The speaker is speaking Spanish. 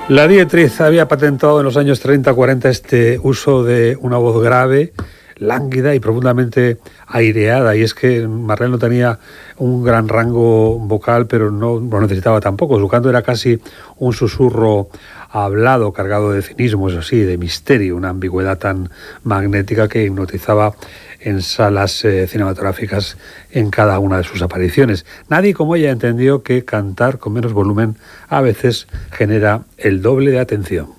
La Dietrich había patentado en los años 30-40 este uso de una voz grave, lánguida y profundamente aireada, y es que Marlene no tenía un gran rango vocal, pero no lo necesitaba tampoco. Su canto era casi un susurro hablado, cargado de cinismo, eso sí, de misterio, una ambigüedad tan magnética que hipnotizaba en salas cinematográficas en cada una de sus apariciones. Nadie como ella entendió que cantar con menos volumen a veces genera el doble de atención.